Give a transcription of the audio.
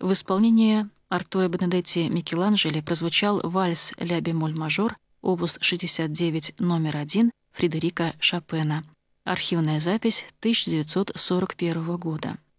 В исполнении Артура Бенедетти Микеланджело прозвучал вальс «Ля-бемоль-мажор», опус 69, номер 1 Фредерика Шопена. Архивная запись 1941 года.